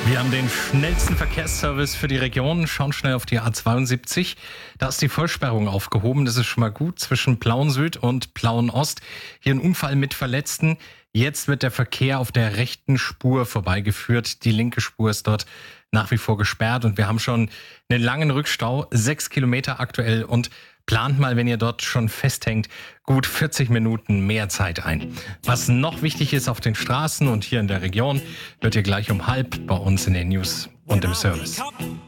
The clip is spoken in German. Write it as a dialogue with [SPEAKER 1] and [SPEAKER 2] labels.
[SPEAKER 1] Wir haben den schnellsten Verkehrsservice für die Region. Schauen schnell auf die A72. Da ist die Vollsperrung aufgehoben. Das ist schon mal gut. Zwischen Plauen Süd und Plauen Ost. Hier ein Unfall mit Verletzten. Jetzt wird der Verkehr auf der rechten Spur vorbeigeführt. Die linke Spur ist dort nach wie vor gesperrt. Und wir haben schon einen langen Rückstau. 6 Kilometer aktuell. Und plant mal, wenn ihr dort schon festhängt, gut 40 Minuten mehr Zeit ein. Was noch wichtig ist auf den Straßen und hier in der Region, hört ihr gleich um 12:30 bei uns in den News und im Service.